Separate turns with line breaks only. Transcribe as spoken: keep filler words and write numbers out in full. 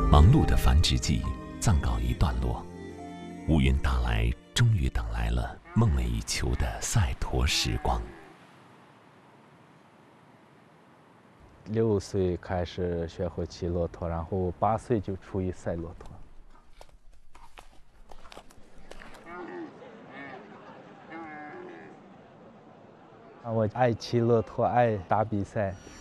忙碌的繁殖季暂告一段落，乌云打来，终于等来了梦寐以求的赛驼时光。
六岁开始学会骑骆驼，然后八岁就出去赛骆驼。啊，我爱骑骆驼，爱打比赛。